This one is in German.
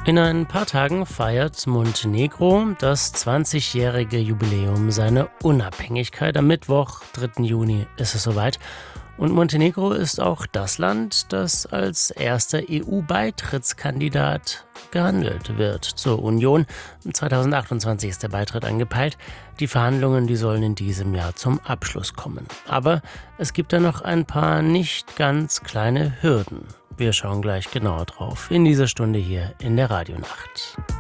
In ein paar Tagen feiert Montenegro das 20-jährige Jubiläum seiner Unabhängigkeit. Am Mittwoch, 3. Juni, ist es soweit. Und Montenegro ist auch das Land, das als erster EU-Beitrittskandidat gehandelt wird zur Union. 2028 ist der Beitritt angepeilt. Die Verhandlungen, die sollen in diesem Jahr zum Abschluss kommen. Aber es gibt da noch ein paar nicht ganz kleine Hürden. Wir schauen gleich genauer drauf in dieser Stunde hier in der Radionacht.